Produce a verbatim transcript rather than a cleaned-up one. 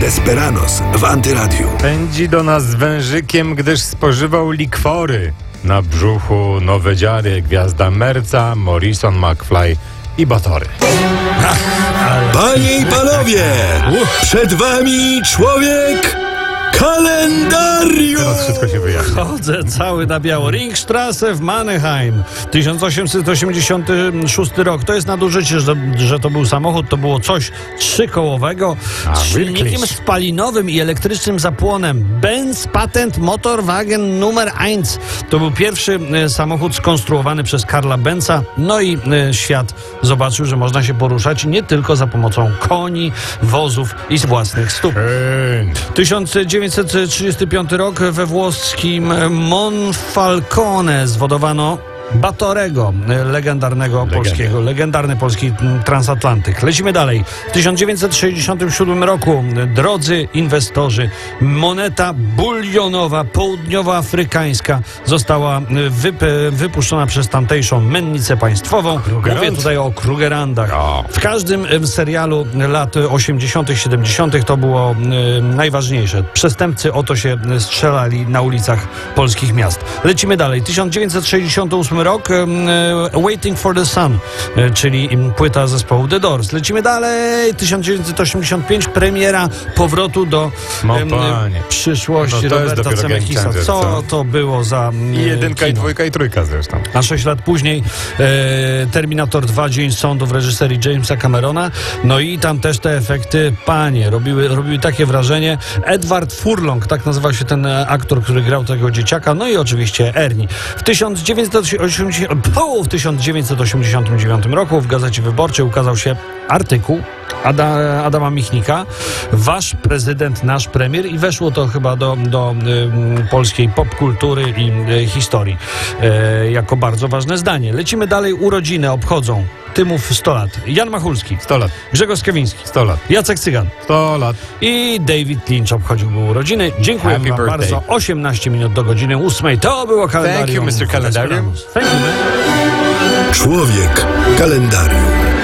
Desperados w Antyradiu. Pędzi do nas wężykiem, gdyż spożywał likwory. Na brzuchu nowe dziary, gwiazda Merca, Morrison, McFly i Batory. Panie i panowie, przed wami człowiek kalendarium! Teraz wszystko się wyjaśni. Chodzę cały na biało. Ringstrasse w Mannheim. tysiąc osiemset osiemdziesiąty szósty rok. To jest nadużycie, że, że to był samochód. To było coś trzykołowego A, z silnikiem wirklich? spalinowym i elektrycznym zapłonem. Benz Patent Motorwagen numer jeden. To był pierwszy e, samochód skonstruowany przez Karla Benza. No i e, świat zobaczył, że można się poruszać nie tylko za pomocą koni, wozów i z własnych stóp. Pędź. tysiąc dziewięćset trzydziesty piąty rok we włoskim Monfalcone zwodowano Batorego, legendarnego Legenda. polskiego, legendarny polski transatlantyk. Lecimy dalej. W tysiąc dziewięćset sześćdziesiątym siódmym roku, drodzy inwestorzy, moneta bulionowa południowoafrykańska została wyp- wypuszczona przez tamtejszą mennicę państwową. Krugerrand? Mówię tutaj o Krugerrandach. O. W każdym serialu lat osiemdziesiątych, siedemdziesiątych to było y, najważniejsze. Przestępcy o to się strzelali na ulicach polskich miast. Lecimy dalej. tysiąc dziewięćset sześćdziesiąty ósmy rok, y, Waiting for the Sun, y, czyli płyta zespołu The Doors. Lecimy dalej. tysiąc dziewięćset osiemdziesiąty piąty, premiera powrotu do No y, panie. przyszłości No to jest Roberta dopiero game Zemeckisa. changer, Co co? to było za y, I jedynka, i kino? dwójka, i trójka zresztą. A sześć lat później e, Terminator dwa, Dzień Sądu w reżyserii Jamesa Camerona. No i tam też te efekty, panie, robiły, robiły takie wrażenie. Edward Furlong, tak nazywał się ten e, aktor, który grał tego dzieciaka. No i oczywiście Ernie. W tysiąc dziewięćset osiemdziesiątym, w tysiąc dziewięćset osiemdziesiątym dziewiątym roku w Gazecie Wyborczej ukazał się artykuł Ada, Adama Michnika. Wasz prezydent, nasz premier. I weszło to chyba do, do y, polskiej popkultury i y, historii y, jako bardzo ważne zdanie. Lecimy dalej. Urodziny obchodzą Tymów sto lat. Jan Machulski, sto lat. Grzegorz Kiewiński, sto lat. Jacek Cygan sto lat. i David Lynch obchodziłby urodziny. Dziękuję Happy wam birthday. bardzo. osiemnaście minut do godziny ósmej. To było kalendarium. Thank you, mister Kalendarium. Thank you, man. Człowiek kalendarium.